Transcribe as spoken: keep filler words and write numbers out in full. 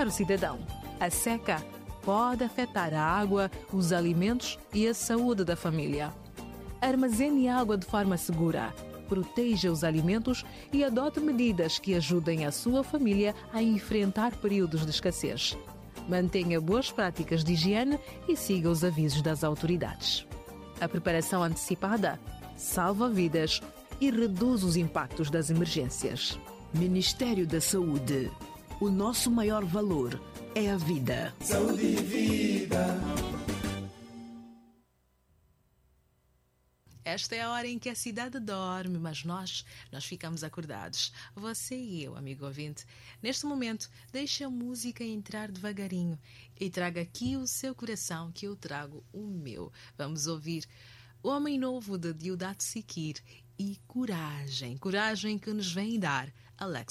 Caro cidadão, a seca pode afetar a água, os alimentos e a saúde da família. Armazene água de forma segura, proteja os alimentos e adote medidas que ajudem a sua família a enfrentar períodos de escassez. Mantenha boas práticas de higiene e siga os avisos das autoridades. A preparação antecipada salva vidas e reduz os impactos das emergências. Ministério da Saúde. O nosso maior valor é a vida. Saúde e vida. Esta é a hora em que a cidade dorme, mas nós, nós ficamos acordados. Você e eu, amigo ouvinte. Neste momento, deixe a música entrar devagarinho e traga aqui o seu coração que eu trago o meu. Vamos ouvir O Homem Novo de Deodato Sikir e Coragem. Coragem que nos vem dar Alex